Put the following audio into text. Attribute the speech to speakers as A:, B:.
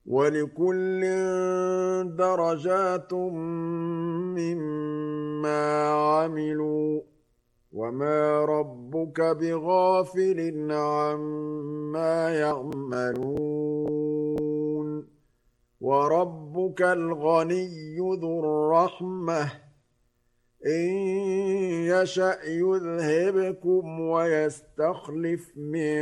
A: وَلِكُلٍّ دَرَجَاتٌ مِّمَّا عَمِلُوا ۚ وَمَا رَبُّكَ بِغَافِلٍ عَمَّا يَعْمَلُونَ وَرَبُّكَ الْغَنِيُّ ذُو الرَّحْمَةِ ۚ إِن يَشَأْ يُذْهِبْكُمْ وَيَسْتَخْلِفْ مِن